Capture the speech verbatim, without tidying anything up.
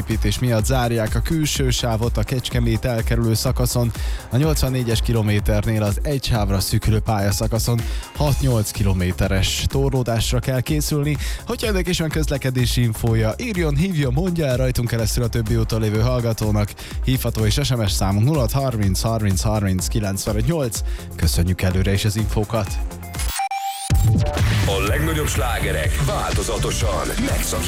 építés miatt zárják a külső sávot a Kecskemét elkerülő szakaszon, a nyolcvannégyes kilométernél az egy sávra szűkülő pályaszakaszon hat-nyolc kilométeres torlódásra kell készülni. Hogyha ennek is van közlekedési infója, írjon, hívjon, mondja el rajtunk keresztül a többi úton lévő hallgatónak. Hívható és es em es számunk nulla harminc harminc harminc kilencvenöt nyolc. Köszönjük előre is az infókat! A legnagyobb slágerek változatosan megszakítják